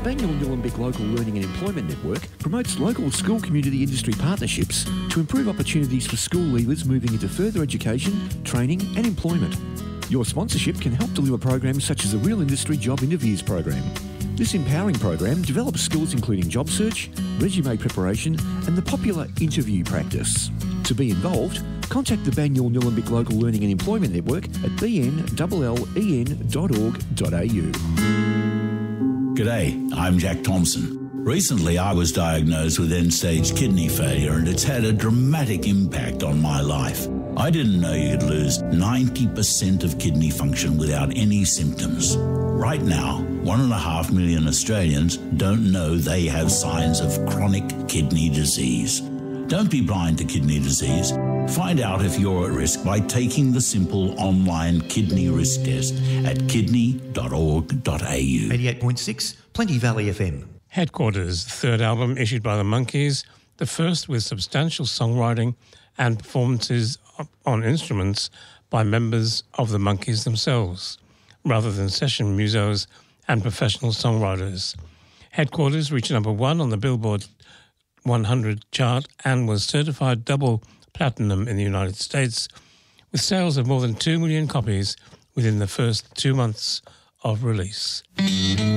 Banyule Nillumbik Local Learning and Employment Network promotes local school community industry partnerships to improve opportunities for school leavers moving into further education, training and employment. Your sponsorship can help deliver programs such as the Real Industry Job Interviews program. This empowering program develops skills including job search, resume preparation and the popular interview practice. To be involved, contact the Banyule Nillumbik Local Learning and Employment Network at bnllen.org.au. G'day, I'm Jack Thompson. Recently I was diagnosed with end-stage kidney failure and it's had a dramatic impact on my life. I didn't know you could lose 90% of kidney function without any symptoms. Right now, 1.5 million Australians don't know they have signs of chronic kidney disease. Don't be blind to kidney disease. Find out if you're at risk by taking the simple online kidney risk test at kidney.org.au. 88.6 Plenty Valley FM. Headquarters, the third album issued by the Monkees, the first with substantial songwriting and performances on instruments by members of the Monkees themselves, rather than session musos and professional songwriters. Headquarters reached number 1 on the Billboard 100 chart and was certified double platinum in the United States, with sales of more than 2 million copies within the first 2 months of release.